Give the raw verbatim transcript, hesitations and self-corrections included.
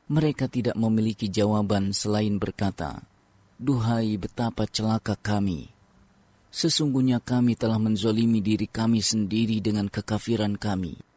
Mereka tidak memiliki jawaban selain berkata, "Duhai, betapa celaka kami! Sesungguhnya kami telah menzolimi diri kami sendiri dengan kekafiran kami.